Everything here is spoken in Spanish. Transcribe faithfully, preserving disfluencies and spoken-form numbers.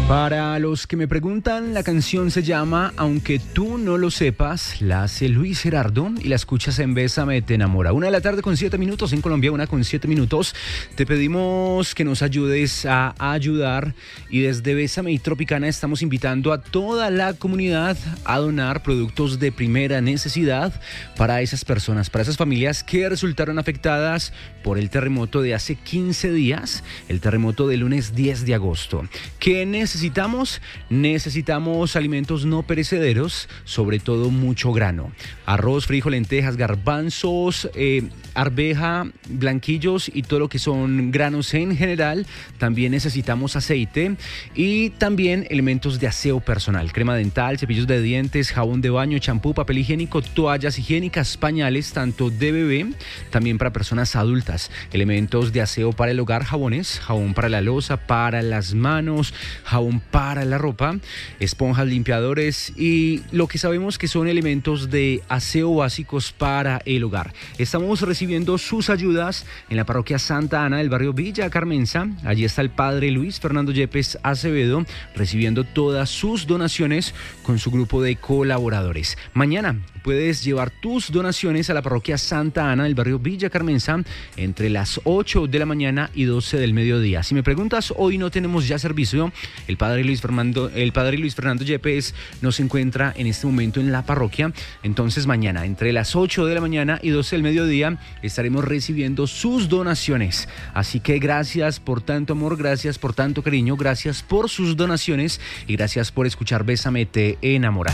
Para los que me preguntan, la canción se llama Aunque tú no lo sepas, la hace Luis Gerardo y la escuchas en Bésame te enamora. Una de la tarde con siete minutos en Colombia, una con siete minutos. Te pedimos que nos ayudes a ayudar y desde Bésame y Tropicana estamos invitando a toda la comunidad a donar productos de primera necesidad para esas personas, para esas familias que resultaron afectadas por el terremoto de hace quince días, el terremoto del lunes diez de agosto. ¿Qué necesitamos? Necesitamos, necesitamos alimentos no perecederos, sobre todo mucho grano. Arroz, frijol, lentejas, garbanzos, eh, arveja, blanquillos y todo lo que son granos en general. También necesitamos aceite y también elementos de aseo personal. Crema dental, cepillos de dientes, jabón de baño, champú, papel higiénico, toallas higiénicas, pañales, tanto de bebé, también para personas adultas. Elementos de aseo para el hogar, jabones, jabón para la loza, para las manos, jabón para la ropa, esponjas, limpiadores y lo que sabemos que son elementos de aseo básicos para el hogar. Estamos recibiendo sus ayudas en la parroquia Santa Ana del barrio Villa Carmenza. Allí está el padre Luis Fernando Yepes Acevedo recibiendo todas sus donaciones con su grupo de colaboradores. Mañana puedes llevar tus donaciones a la parroquia Santa Ana del barrio Villa Carmenza entre las ocho de la mañana y doce del mediodía. Si me preguntas, hoy no tenemos ya servicio. El padre Luis Fernando, el padre Luis Fernando Yepes no se encuentra en este momento en la parroquia. Entonces mañana entre las ocho de la mañana y doce del mediodía estaremos recibiendo sus donaciones. Así que gracias por tanto amor, gracias por tanto cariño, gracias por sus donaciones y gracias por escuchar Bésame te enamora.